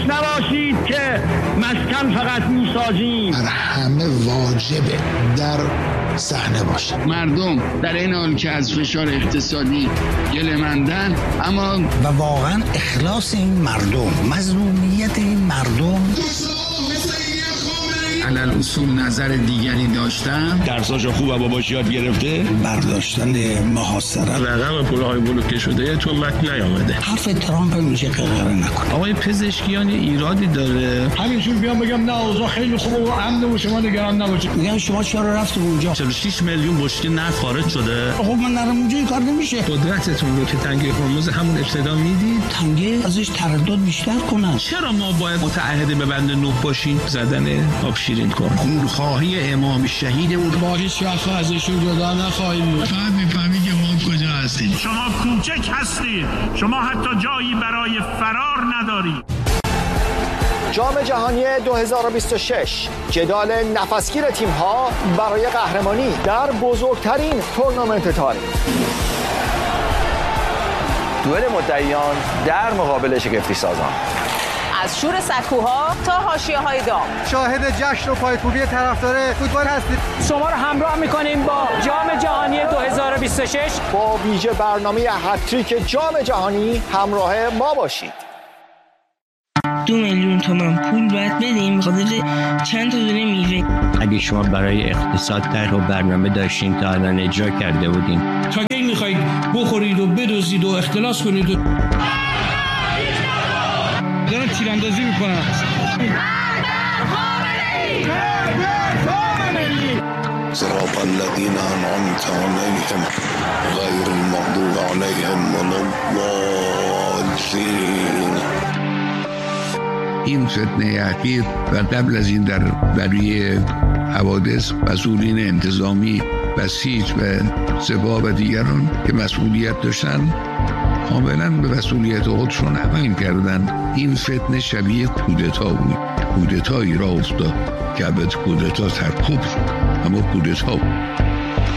نباشید که مسکن فقط میسازیم. بر همه واجبه در صحنه باشه. مردم در این حال که از فشار اقتصادی گله‌مندن، اما و واقعا اخلاص این مردم، مظلومیت این مردم، علل اصول نظر دیگری داشتن، درساشو خوب و باباش یاد گرفته، برداشتن محاصره، رقم پولهای بلوکه شده تو متن نیامده. حرف ترامپ میشه قراره نکنه. آقای پزشکیان ایرادی داره، همینجور بیام بگم نه اوضاع خیلی خوبه و امن و شما نگران نباشید. میگم شما چرا رفتید اونجا؟ 46 میلیون بشکه نفت خارج شده. خب من نرم اونجا این کار نمیشه. قدرتتون رو که تنگه هرمز همون ابتدا میدید، تنگه ازش تردد بیشتر کنن. چرا ما باید متعهد به بند 9 باشیم؟ زدن آب شیرین کن. خونخواهی امام شهیدمون با هیچ وقت ازشون جدا نخواهیم. فقط میفهمی که ما کجا هستیم. شما کوچک هستید، شما حتی جایی برای فرار ندارید. جام جهانی 2026 جدال نفسگیر تیم‌ها برای قهرمانی در بزرگترین تورنمنت تاریخ. دوئل مدعیان در مقابل شگفتی سازان. از شور سکوها تا حاشیه‌های دام، شاهد جشن و پایکوبی طرفدار فوتبال هستید. شما رو همراه می‌کنیم با جام جهانی 2026. با ویژه برنامه هتریک جام جهانی همراه ما باشید. 2 میلیون تومان پول باید بدیم خاطر چند تا دونه میوه. اگه شما برای اقتصاد طرح و برنامه داشتین تا الان اجرا کرده بودین. تا کی می‌خواید بخورید و بدزدید و اختلاس کنید و دارن تیراندازی میکنن. صراط الذين أنعمت عليهم غير المغضوب عليهم ولا الضالين. این فتنه اخیر و قبل از این برای حوادث مسئولین انتظامی بسیج و سپاه و دیگران که مسئولیت داشتن کاملا به مسئولیت خودشون عمل کردن. این فتنه شبیه کودتا بود. کودتایی را افتاد که البته کودتا ترکوب شد، اما کودتا بود.